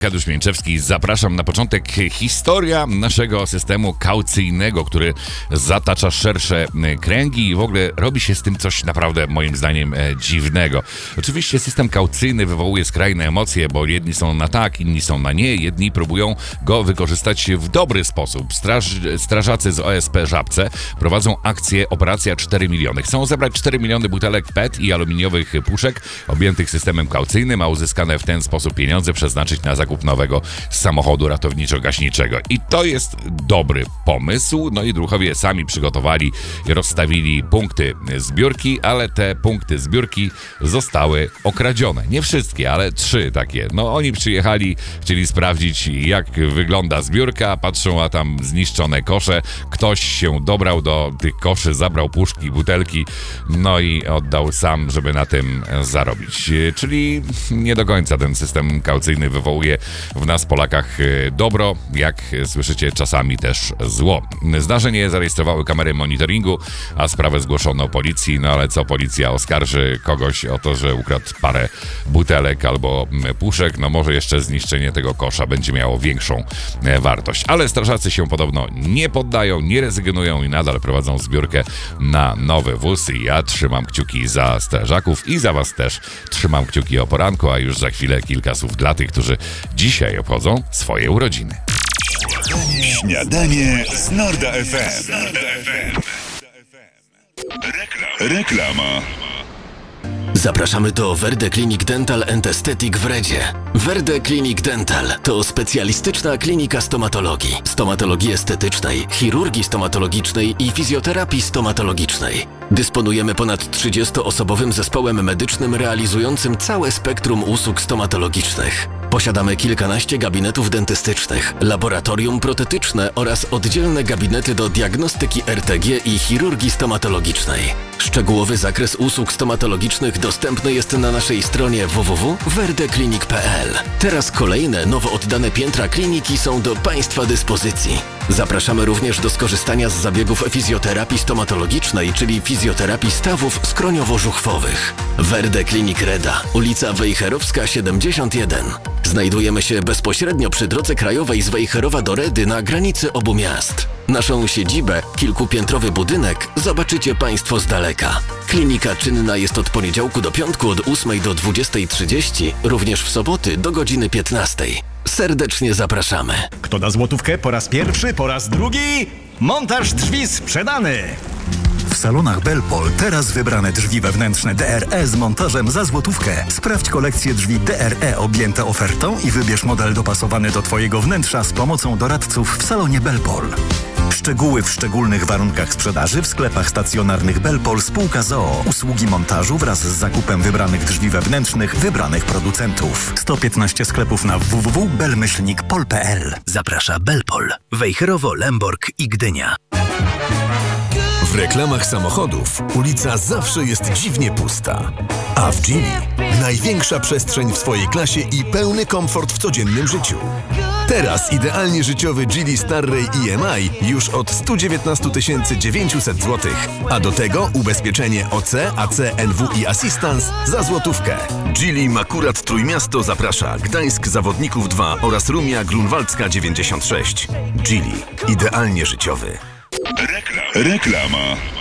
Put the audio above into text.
Arkadiusz Mięczewski, zapraszam na początek. Historia naszego systemu kaucyjnego, który zatacza szersze kręgi i w ogóle robi się z tym coś naprawdę, moim zdaniem, dziwnego. Oczywiście system kaucyjny wywołuje skrajne emocje, bo jedni są na tak, inni są na nie, jedni próbują go wykorzystać w dobry sposób. Strażacy z OSP Żabce prowadzą akcję Operacja 4 miliony. Chcą zebrać 4 miliony butelek PET i aluminiowych puszek objętych systemem kaucyjnym, a uzyskane w ten sposób pieniądze przeznaczyć na zakup nowego samochodu ratowniczo-gaśniczego. I to jest dobry pomysł. No i druhowie sami przygotowali i rozstawili punkty zbiórki, ale te punkty zbiórki zostały okradzione. Nie wszystkie, ale 3 takie. No oni przyjechali, chcieli sprawdzić, jak wygląda zbiórka, patrzą, a tam zniszczone kosze. Ktoś się dobrał do tych koszy, zabrał puszki, butelki, no i oddał sam, żeby na tym zarobić. Czyli nie do końca ten system kaucyjny wywołuje w nas, Polakach, dobro, jak słyszycie, czasami też zło. Zdarzenie zarejestrowały kamery monitoringu, a sprawę zgłoszono policji, no ale co policja oskarży kogoś o to, że ukradł parę butelek albo puszek, no może jeszcze zniszczenie tego kosza będzie miało większą wartość. Ale strażacy się podobno nie poddają, nie rezygnują i nadal prowadzą zbiórkę na nowy wóz i ja trzymam kciuki za strażaków i za was też trzymam kciuki o poranku, a już za chwilę kilka słów dla tych, którzy dzisiaj obchodzą swoje urodziny. Śniadanie z Norda FM. Reklama. Zapraszamy do Verde Clinic Dental and Aesthetic w Redzie. Verde Clinic Dental to specjalistyczna klinika stomatologii, stomatologii estetycznej, chirurgii stomatologicznej i fizjoterapii stomatologicznej. Dysponujemy ponad 30-osobowym zespołem medycznym realizującym całe spektrum usług stomatologicznych. Posiadamy kilkanaście gabinetów dentystycznych, laboratorium protetyczne oraz oddzielne gabinety do diagnostyki RTG i chirurgii stomatologicznej. Szczegółowy zakres usług stomatologicznych dostępny jest na naszej stronie www.verdeclinic.pl. Teraz kolejne, nowo oddane piętra kliniki są do Państwa dyspozycji. Zapraszamy również do skorzystania z zabiegów fizjoterapii stomatologicznej, czyli fizjoterapii stawów skroniowo-żuchwowych. Verde Clinic Reda, ulica Wejherowska 71. Znajdujemy się bezpośrednio przy drodze krajowej z Wejherowa do Redy na granicy obu miast. Naszą siedzibę, kilkupiętrowy budynek, zobaczycie Państwo z daleka. Klinika czynna jest od poniedziałku do piątku od 8 do 20:30, również w soboty do godziny 15. Serdecznie zapraszamy. Kto da złotówkę po raz pierwszy, po raz drugi? Montaż drzwi sprzedany! W salonach Belpol teraz wybrane drzwi wewnętrzne DRE z montażem za złotówkę. Sprawdź kolekcję drzwi DRE objęte ofertą i wybierz model dopasowany do Twojego wnętrza z pomocą doradców w salonie Belpol. Szczegóły w szczególnych warunkach sprzedaży w sklepach stacjonarnych Belpol spółka z.o.o. Usługi montażu wraz z zakupem wybranych drzwi wewnętrznych wybranych producentów. 115 sklepów na www.bel-pol.pl. Zaprasza Belpol. Wejherowo, Lęborg i Gdynia. W reklamach samochodów ulica zawsze jest dziwnie pusta. A w Geely największa przestrzeń w swojej klasie i pełny komfort w codziennym życiu. Teraz idealnie życiowy Geely Starray EMI już od 119 900 zł. A do tego ubezpieczenie OC, AC, NW i Assistance za złotówkę. Geely Makurat Trójmiasto zaprasza Gdańsk Zawodników 2 oraz Rumia Grunwaldzka 96. Geely. Idealnie życiowy. Reklama.